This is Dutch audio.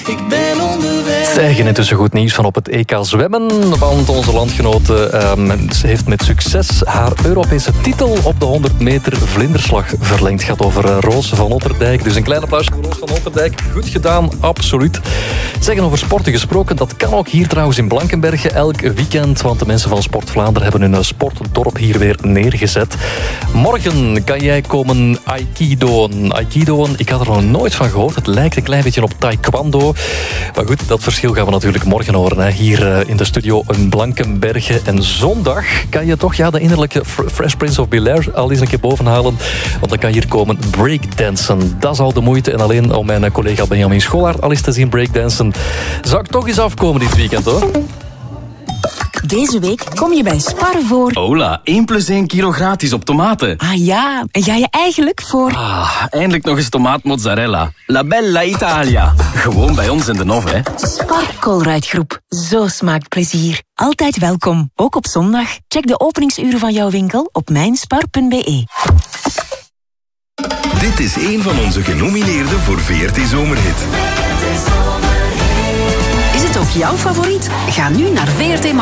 ik ben onderweg. Zeg, en intussen goed nieuws van op het EK zwemmen. Want onze landgenote heeft met succes haar Europese titel op de 100 meter vlinderslag verlengd. Het gaat over Roos van Otterdijk. Dus een klein applaus voor Roos van Otterdijk. Goed gedaan, absoluut. Zeggen over sporten gesproken, dat kan ook hier trouwens in Blankenberge elk weekend. Want de mensen van Sport Vlaanderen hebben hun sportdorp hier weer neergezet. Morgen kan jij komen aikidoen. Aikidoen, ik had er nog nooit van gehoord. Het lijkt een klein beetje op taekwondo. Maar goed, dat verschil gaan we natuurlijk morgen horen. Hè. Hier in de studio in Blankenberge. En zondag kan je toch de innerlijke Fresh Prince of Bel-Air al eens een keer bovenhalen. Want dan kan hier komen breakdansen. Dat is al de moeite. En alleen om mijn collega Benjamin Scholaar al eens te zien breakdansen, zou ik toch eens afkomen dit weekend, hoor. Deze week kom je bij Spar voor... Hola, 1 + 1 kilo gratis op tomaten. Ah ja, en ga je eigenlijk voor... Eindelijk nog eens tomaatmozzarella. La Bella Italia. Gewoon bij ons in de Nov, hè. Spar Colruyt Groep. Zo smaakt plezier. Altijd welkom, ook op zondag. Check de openingsuren van jouw winkel op mijnspar.be. Dit is een van onze genomineerden voor VRT Zomerhit. Is het ook jouw favoriet? Ga nu naar VRT